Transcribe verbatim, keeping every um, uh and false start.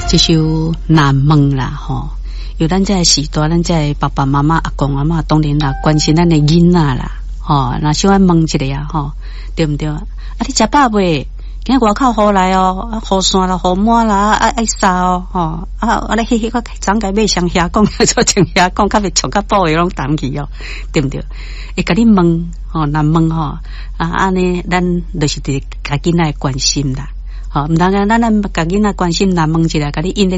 这首难问啦吼，有咱这时代，咱这爸爸妈妈、阿公阿嬷当然啦，关心咱的囡仔啦，吼，那小爱问一下啊，吼，对不对？啊，你食饱未？今日外口雨来哦，啊，雨伞啦，雨满啦，啊，爱扫哦，吼，啊，啊，你迄迄个长该买上遐讲，做正遐讲，较袂错较补的拢担去哦，对不对？会甲你问，吼，难问吼，啊，安尼咱就是伫甲囡仔关心啦。好，毋通讲咱咱甲囡仔关心，难问一下，甲你因咧